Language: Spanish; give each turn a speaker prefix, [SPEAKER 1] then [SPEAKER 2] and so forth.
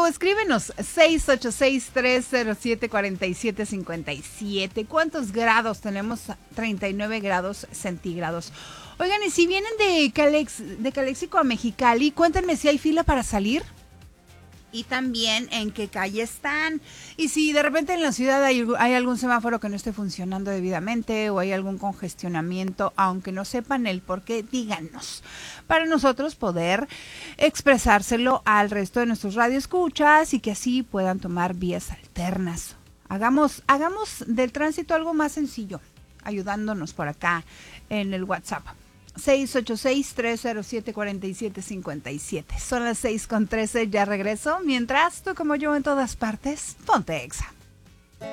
[SPEAKER 1] o escríbenos 686-307-4757. ¿Cuántos grados tenemos? 39 grados centígrados. Oigan, y si vienen de Calexico a Mexicali, cuéntenme si hay fila para salir. Y también en qué calle están. Y si de repente en la ciudad hay algún semáforo que no esté funcionando debidamente o hay algún congestionamiento, aunque no sepan el por qué, díganos. Para nosotros poder expresárselo al resto de nuestros radioescuchas y que así puedan tomar vías alternas. Hagamos del tránsito algo más sencillo, ayudándonos por acá en el WhatsApp. 686-307-4757. Son las 6:13, ya regreso. Mientras, tú como yo en todas partes, ponte Exa.